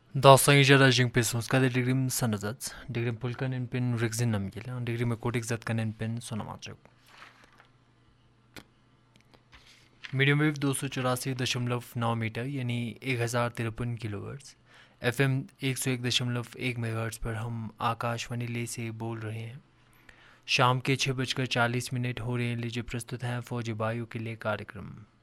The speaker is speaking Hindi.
Dasan Rajing Pesons, Kada Digrim Sanazats, Digrim Pulkan and Pin Rixinam Gila, Digrim Kotik Zatkan and Pin Sonamachuk. Medium wave 284.9 metre यानी 1053 किलोहर्ट्ज़ एफएम 101.1 मेगाहर्ट्ज़ पर हम आकाशवाणी ले से बोल रहे हैं। शाम के 6:40 हो रहे हैं। लीजिए प्रस्तुत हैं फौजी बायू के लिए कार्यक्रम।